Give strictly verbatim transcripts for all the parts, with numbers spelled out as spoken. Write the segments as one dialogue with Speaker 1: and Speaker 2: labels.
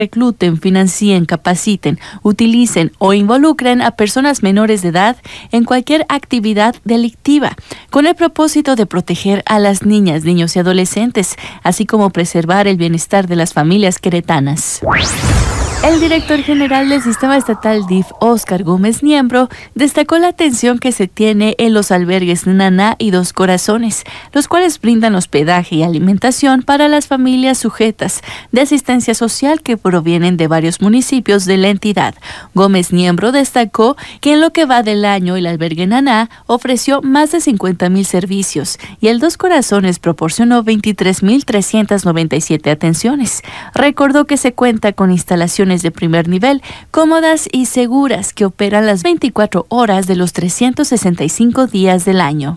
Speaker 1: recluten, financien, capaciten, utilicen o involucren a personas menores de edad en cualquier actividad delictiva, con el propósito de proteger a las niñas, niños y adolescentes, así como preservar el bienestar de las familias queretanas. El director general del Sistema Estatal D I F, Óscar Gómez Niembro, destacó la atención que se tiene en los albergues Naná y Dos Corazones, los cuales brindan hospedaje y alimentación para las familias sujetas de asistencia social que provienen de varios municipios de la entidad. Gómez Niembro destacó que en lo que va del año el albergue Naná ofreció más de cincuenta mil servicios y el Dos Corazones proporcionó veintitrés mil trescientas noventa y siete atenciones. Recordó que se cuenta con instalaciones de primer nivel, cómodas y seguras que operan las veinticuatro horas de los trescientos sesenta y cinco días del año.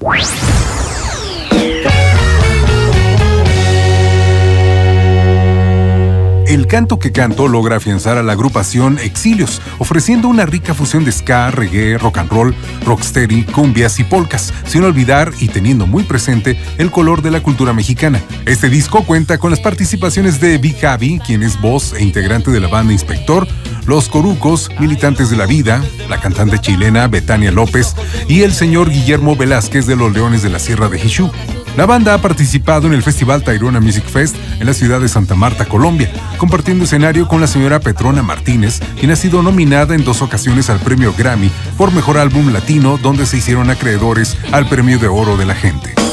Speaker 2: El Canto que Canto logra afianzar a la agrupación Exilios, ofreciendo una rica fusión de ska, reggae, rock and roll, rocksteady, cumbias y polcas, sin olvidar y teniendo muy presente el color de la cultura mexicana. Este disco cuenta con las participaciones de Big Javi, quien es voz e integrante de la banda Inspector, Los Corucos, Militantes de la Vida, la cantante chilena Betania López y el señor Guillermo Velázquez de los Leones de la Sierra de Jixú. La banda ha participado en el Festival Tayrona Music Fest en la ciudad de Santa Marta, Colombia, compartiendo escenario con la señora Petrona Martínez, quien ha sido nominada en dos ocasiones al premio Grammy por Mejor Álbum Latino, donde se hicieron acreedores al Premio de Oro de la Gente.